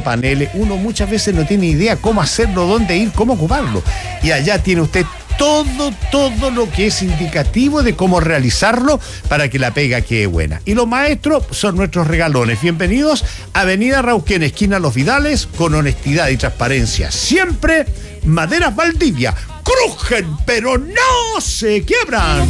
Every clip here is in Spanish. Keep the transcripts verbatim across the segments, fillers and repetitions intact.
paneles, uno muchas veces no tiene idea cómo hacerlo, dónde ir, cómo ocuparlo. Y allá tiene usted todo, todo lo que es indicativo de cómo realizarlo para que la pega quede buena. Y los maestros son nuestros regalones. Bienvenidos a Avenida Rauquén, esquina Los Vidales, con honestidad y transparencia. Siempre Maderas Valdivia. Crujen, pero no se quiebran.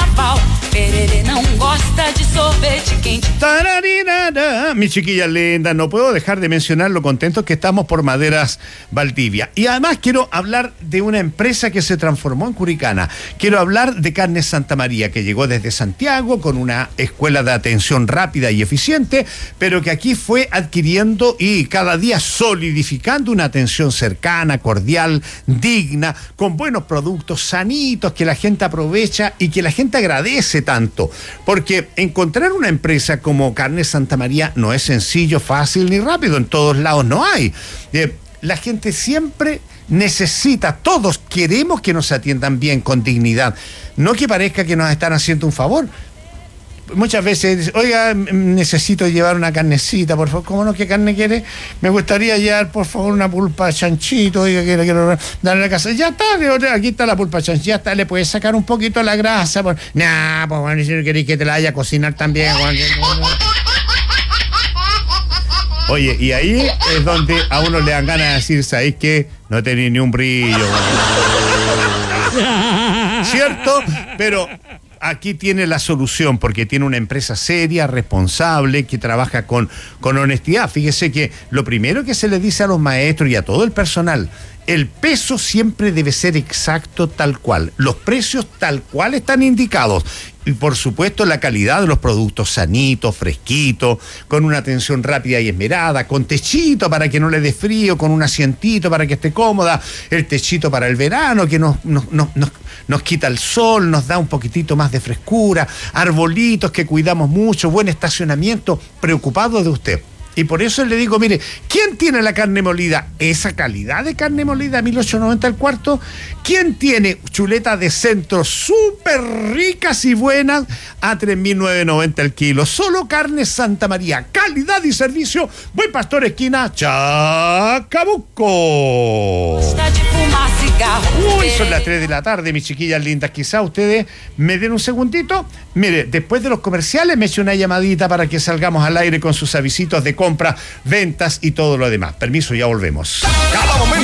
Tararirara. Mi chiquilla linda, no puedo dejar de mencionar lo contentos que estamos por Maderas Valdivia. Y además quiero hablar de una empresa que se transformó en Curicana. Quiero hablar de Carnes Santa María, que llegó desde Santiago con una escuela de atención rápida y eficiente, pero que aquí fue adquiriendo y cada día solidificando una atención cercana, cordial, digna, con buenos productos sanitos que la gente aprovecha y que la gente agradece tanto, porque encontrar una empresa como Carnes Santa María no es sencillo, fácil ni rápido, en todos lados no hay. Eh, la gente siempre necesita, todos queremos que nos atiendan bien, con dignidad, no que parezca que nos están haciendo un favor. Muchas veces, oiga, necesito llevar una carnecita, por favor. ¿Cómo no? ¿Qué carne quiere? Me gustaría llevar, por favor, una pulpa chanchito, oiga, quiero, quiero darle a la casa. Ya está, aquí está la pulpa chanchito, ya está, le puedes sacar un poquito la grasa. Por... Nah, pues bueno, si no queréis que te la haya a cocinar también. Oye, y ahí es donde a uno le dan ganas de decir, ¿sabéis qué? No tenéis ni un brillo. ¿Cierto? Pero aquí tiene la solución, porque tiene una empresa seria, responsable, que trabaja con, con honestidad. Fíjese que lo primero que se le dice a los maestros y a todo el personal, el peso siempre debe ser exacto, tal cual. Los precios tal cual están indicados. Y por supuesto la calidad de los productos sanitos, fresquitos, con una atención rápida y esmerada, con techito para que no le dé frío, con un asientito para que esté cómoda, el techito para el verano que nos, nos, nos, nos, nos quita el sol, nos da un poquitito más de frescura, arbolitos que cuidamos mucho, buen estacionamiento, preocupado de usted. Y por eso le digo, mire, ¿quién tiene la carne molida? Esa calidad de carne molida, mil ochocientos noventa el cuarto. ¿Quién tiene chuletas de centro súper ricas y buenas a tres mil novecientos noventa el kilo? Solo Carnes Santa María, calidad y servicio. Buen Pastor, esquina Chacabuco. Uy, son las tres de la tarde, mis chiquillas lindas. Quizá ustedes me den un segundito. Mire, después de los comerciales me eche una llamadita para que salgamos al aire con sus avisitos de compra, ventas y todo lo demás. Permiso, ya volvemos. Cada momento